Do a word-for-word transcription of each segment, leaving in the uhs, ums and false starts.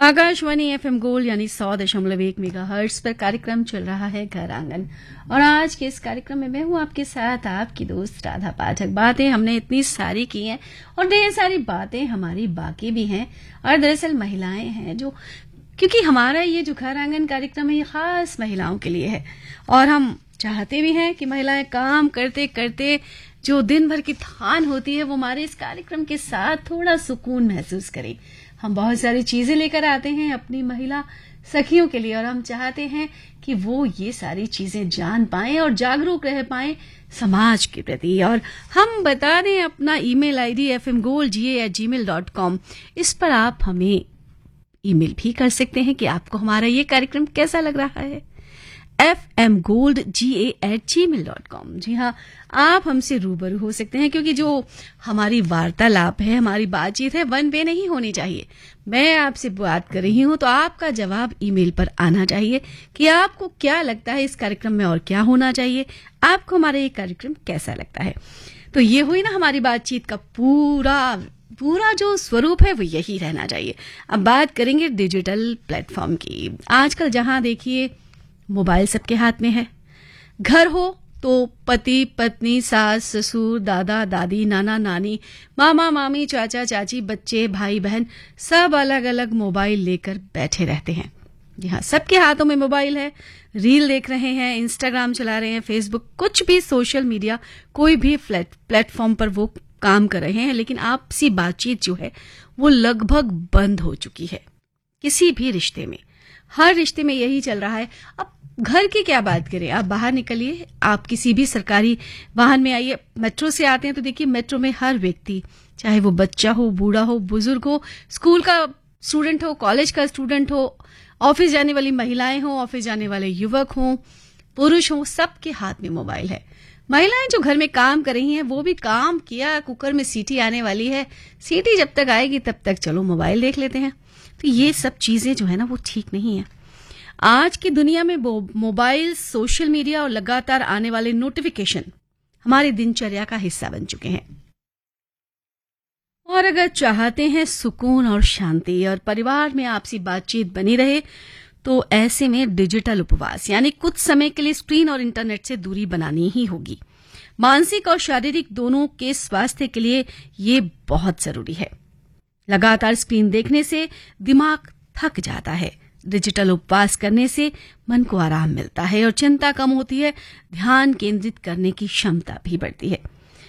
Akashvani FM gold यानी सौ दशमलव एक मेगा हर्ट्ज पर कार्यक्रम चल रहा है घर आंगन। और आज के इस कार्यक्रम में मैं हूं आपके साथ आपकी दोस्त राधा पाठक। बातें हमने इतनी सारी की हैं और ढेर सारी बातें हमारी बाकी भी हैं। और दरअसल महिलाएं हैं जो, क्योंकि हमारा ये जो घर आंगन कार्यक्रम है ये खास महिलाओं के लिए है और हम चाहते भी हैं कि महिलाएं काम करते करते जो दिन भर की थकान होती है वो हमारे इस कार्यक्रम के साथ थोड़ा सुकून महसूस करें। हम बहुत सारी चीजें लेकर आते हैं अपनी महिला सखियों के लिए और हम चाहते हैं कि वो ये सारी चीजें जान पाएं और जागरूक रह पाएं समाज के प्रति। और हम बता दें अपना email ID F M gold जी ए एट जी मेल डॉट कॉम, इस पर आप हमें ईमेल भी कर सकते हैं कि आपको हमारा ये कार्यक्रम कैसा लग रहा है। एफ एम गोल्ड जी ए एट जी मेल डॉट कॉम। जी हाँ, आप हमसे रूबरू हो सकते हैं क्योंकि जो हमारी वार्तालाप है, हमारी बातचीत है, वन वे नहीं होनी चाहिए। मैं आपसे बात कर रही हूं तो आपका जवाब ईमेल पर आना चाहिए कि आपको क्या लगता है इस कार्यक्रम में और क्या होना चाहिए, आपको हमारा ये कार्यक्रम कैसा लगता है। तो ये हुई ना हमारी बातचीत का पूरा पूरा जो स्वरूप है वो यही रहना चाहिए। अब बात करेंगे डिजिटल प्लेटफॉर्म की। आजकल जहां देखिए मोबाइल सबके हाथ में है। घर हो तो पति पत्नी, सास ससुर, दादा दादी, नाना नानी, मामा मामी, चाचा चाची, बच्चे, भाई बहन सब अलग अलग मोबाइल लेकर बैठे रहते हैं। जी हाँ, सबके हाथों में मोबाइल है। रील देख रहे हैं, इंस्टाग्राम चला रहे हैं, फेसबुक, कुछ भी सोशल मीडिया, कोई भी प्लेटफॉर्म पर वो काम कर रहे हैं। लेकिन आपसी बातचीत जो है वो लगभग बंद हो चुकी है। किसी भी रिश्ते में, हर रिश्ते में यही चल रहा है। अब घर की क्या बात करें, आप बाहर निकलिए, आप किसी भी सरकारी वाहन में आइए, मेट्रो से आते हैं तो देखिए मेट्रो में हर व्यक्ति, चाहे वो बच्चा हो, बूढ़ा हो, बुजुर्ग हो, स्कूल का स्टूडेंट हो, कॉलेज का स्टूडेंट हो, ऑफिस जाने वाली महिलाएं हो, ऑफिस जाने वाले युवक हो, पुरुष हो, सबके हाथ में मोबाइल है। महिलाएं जो घर में काम कर रही हैं वो भी काम किया, कुकर में सीटी आने वाली है, सीटी जब तक आएगी तब तक चलो मोबाइल देख लेते हैं। तो ये सब चीजें जो है ना वो ठीक नहीं है। आज की दुनिया में मोबाइल, सोशल मीडिया और लगातार आने वाले नोटिफिकेशन हमारी दिनचर्या का हिस्सा बन चुके हैं। और अगर चाहते हैं सुकून और शांति और परिवार में आपसी बातचीत बनी रहे तो ऐसे में डिजिटल उपवास यानी कुछ समय के लिए स्क्रीन और इंटरनेट से दूरी बनानी ही होगी। मानसिक और शारीरिक दोनों के स्वास्थ्य के लिए ये बहुत जरूरी है। लगातार स्क्रीन देखने से दिमाग थक जाता है। डिजिटल उपवास करने से मन को आराम मिलता है और चिंता कम होती है, ध्यान केंद्रित करने की क्षमता भी बढ़ती है।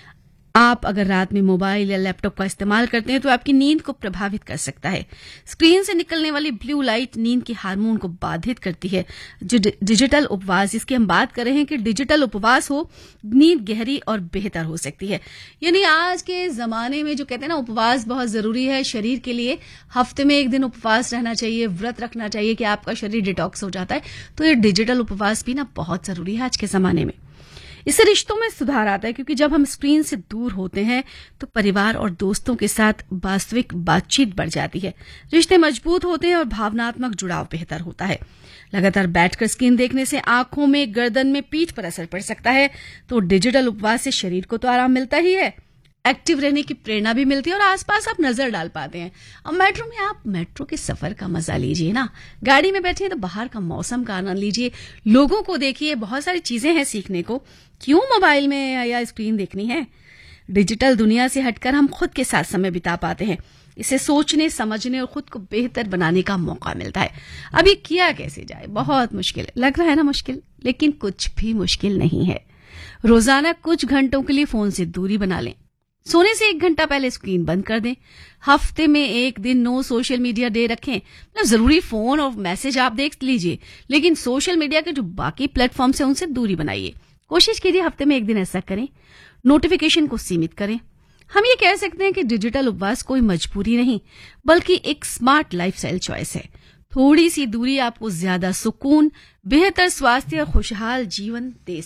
आप अगर रात में मोबाइल या लैपटॉप का इस्तेमाल करते हैं तो आपकी नींद को प्रभावित कर सकता है। स्क्रीन से निकलने वाली ब्लू लाइट नींद के हार्मोन को बाधित करती है। जो डिजिटल उपवास, जिसकी हम बात कर रहे हैं कि डिजिटल उपवास हो, नींद गहरी और बेहतर हो सकती है। यानी आज के जमाने में जो कहते हैं ना उपवास बहुत जरूरी है शरीर के लिए, हफ्ते में एक दिन उपवास रहना चाहिए, व्रत रखना चाहिए कि आपका शरीर डिटॉक्स हो जाता है। तो ये डिजिटल उपवास भी ना बहुत जरूरी है आज के जमाने में। इससे रिश्तों में सुधार आता है क्योंकि जब हम स्क्रीन से दूर होते हैं तो परिवार और दोस्तों के साथ वास्तविक बातचीत बढ़ जाती है, रिश्ते मजबूत होते हैं और भावनात्मक जुड़ाव बेहतर होता है। लगातार बैठकर स्क्रीन देखने से आंखों में, गर्दन में, पीठ पर असर पड़ सकता है। तो डिजिटल उपवास से शरीर को तो आराम मिलता ही है, एक्टिव रहने की प्रेरणा भी मिलती है और आसपास आप नजर डाल पाते हैं। अब मेट्रो में आप मेट्रो के सफर का मजा लीजिए ना, गाड़ी में बैठिए तो बाहर का मौसम का आनंद लीजिए, लोगों को देखिए, बहुत सारी चीजें हैं सीखने को। क्यों मोबाइल में या स्क्रीन देखनी है। डिजिटल दुनिया से हटकर हम खुद के साथ समय बिता पाते हैं। इसे सोचने, समझने और खुद को बेहतर बनाने का मौका मिलता है। अभी किया कैसे जाए, बहुत मुश्किल लग रहा है ना, मुश्किल, लेकिन कुछ भी मुश्किल नहीं है। रोजाना कुछ घंटों के लिए फोन से दूरी बना लें। सोने से एक घंटा पहले स्क्रीन बंद कर दें। हफ्ते में एक दिन नो सोशल मीडिया डे रखें। मतलब जरूरी फोन और मैसेज आप देख लीजिए, लेकिन सोशल मीडिया के जो बाकी प्लेटफॉर्म्स हैं उनसे दूरी बनाइए। कोशिश कीजिए हफ्ते में एक दिन ऐसा करें। नोटिफिकेशन को सीमित करें। हम ये कह सकते हैं कि डिजिटल उपवास कोई मजबूरी नहीं बल्कि एक स्मार्ट लाइफस्टाइल चॉइस है। थोड़ी सी दूरी आपको ज्यादा सुकून, बेहतर स्वास्थ्य और खुशहाल जीवन दे